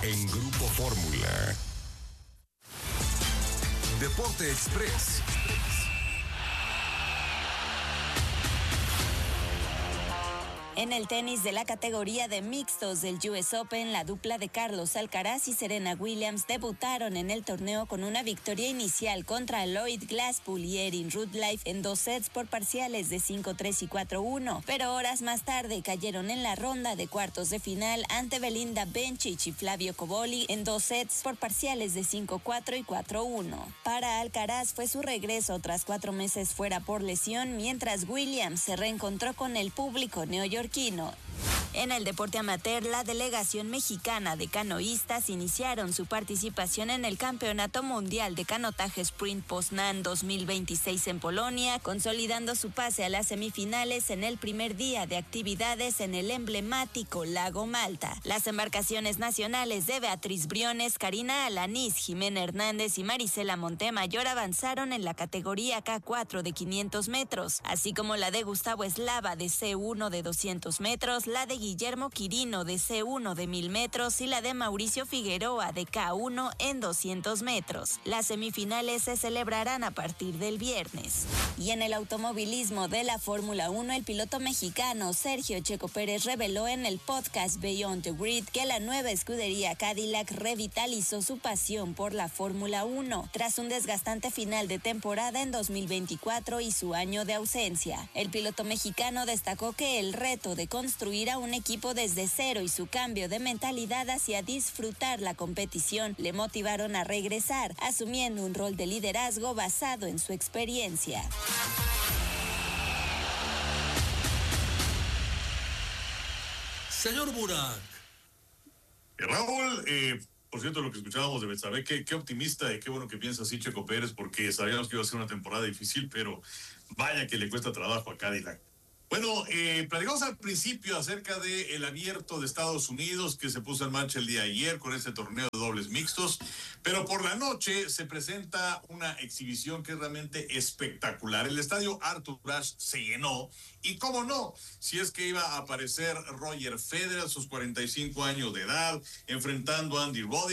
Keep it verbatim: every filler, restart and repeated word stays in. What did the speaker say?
en Grupo Fórmula. Deporte Express. En el tenis de la categoría de mixtos del U S Open, la dupla de Carlos Alcaraz y Serena Williams debutaron en el torneo con una victoria inicial contra Lloyd Glasspool y Erin Rudlife en dos sets por parciales de cinco tres y cuatro uno, pero horas más tarde cayeron en la ronda de cuartos de final ante Belinda Bencic y Flavio Cobolli en dos sets por parciales de cinco cuatro y cuatro uno. Para Alcaraz fue su regreso tras cuatro meses fuera por lesión, mientras Williams se reencontró con el público neoyorquino. En el deporte amateur, la delegación mexicana de canoístas iniciaron su participación en el Campeonato Mundial de Canotaje Sprint Poznan dos mil veintiséis en Polonia, consolidando su pase a las semifinales en el primer día de actividades en el emblemático Lago Malta. Las embarcaciones nacionales de Beatriz Briones, Karina Alanís, Jimena Hernández y Marisela Montemayor avanzaron en la categoría K cuatro de quinientos metros, así como la de Gustavo Eslava de C uno de doscientos metros, la de Guillermo Quirino de C uno de mil metros y la de Mauricio Figueroa de K uno en doscientos metros. Las semifinales se celebrarán a partir del viernes. Y en el automovilismo de la Fórmula uno, el piloto mexicano Sergio Checo Pérez reveló en el podcast Beyond the Grid que la nueva escudería Cadillac revitalizó su pasión por la Fórmula uno tras un desgastante final de temporada en dos mil veinticuatro y su año de ausencia. El piloto mexicano destacó que el reto de construir a un equipo desde cero y su cambio de mentalidad hacia disfrutar la competición le motivaron a regresar, asumiendo un rol de liderazgo basado en su experiencia. Señor Burak. Raúl, eh, por cierto, lo que escuchábamos de Betsabe, qué, qué optimista y qué bueno que piensa así Checo Pérez, porque sabíamos que iba a ser una temporada difícil, pero vaya que le cuesta trabajo a Cadillac. Bueno, eh, platicamos al principio acerca del abierto de Estados Unidos que se puso en marcha el día de ayer con este torneo de dobles mixtos, pero por la noche se presenta una exhibición que es realmente espectacular. El estadio Arthur Ashe se llenó y cómo no, si es que iba a aparecer Roger Federer a sus cuarenta y cinco años de edad, enfrentando a Andy Roddick.